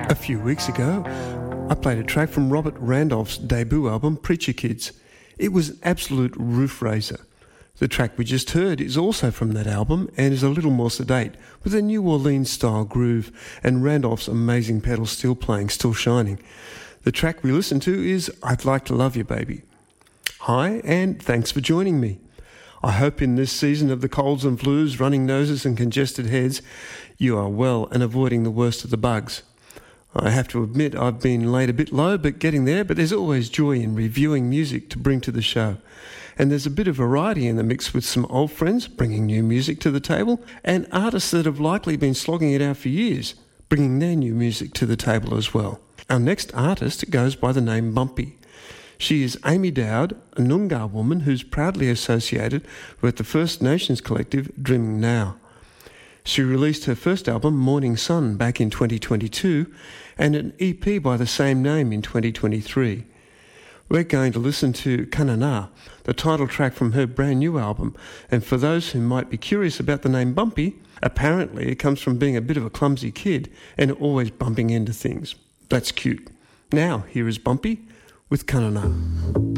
A few weeks ago, I played a track from Robert Randolph's debut album, Preacher Kids. It was an absolute roof raiser. The track we just heard is also from that album and is a little more sedate, with a New Orleans-style groove and Randolph's amazing pedal steel playing still shining. The track we listened to is I'd Like to Love You, Baby. Hi, and thanks for joining me. I hope in this season of the colds and flus, running noses and congested heads, you are well and avoiding the worst of the bugs. I have to admit I've been laid a bit low, but getting there, but there's always joy in reviewing music to bring to the show. And there's a bit of variety in the mix with some old friends bringing new music to the table and artists that have likely been slogging it out for years, bringing their new music to the table as well. Our next artist goes by the name Bumpy. She is Amy Dowd, a Noongar woman who's proudly associated with the First Nations collective Dreaming Now. She released her first album, Morning Sun, back in 2022 and an EP by the same name in 2023. We're going to listen to Kanana, the title track from her brand new album, and for those who might be curious about the name Bumpy, apparently it comes from being a bit of a clumsy kid and always bumping into things. That's cute. Now, here is Bumpy with Kanana.